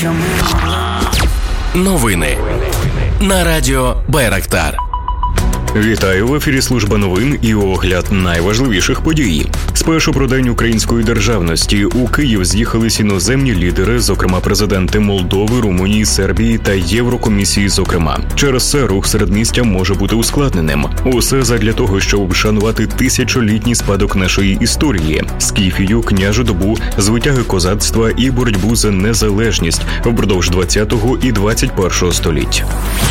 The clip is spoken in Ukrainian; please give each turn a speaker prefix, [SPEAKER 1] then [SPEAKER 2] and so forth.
[SPEAKER 1] Новини на радіо Байрактар.
[SPEAKER 2] Вітаю, в ефірі служба новин і огляд найважливіших подій. Спершу про День української державності. У Київ з'їхались іноземні лідери, зокрема президенти Молдови, Румунії, Сербії та Єврокомісії, зокрема. Через це рух середмістя може бути ускладненим. Усе задля того, щоб вшанувати тисячолітній спадок нашої історії – Скіфію, княжу добу, звитяги козацтва і боротьбу за незалежність впродовж 20-го і 21-го століть.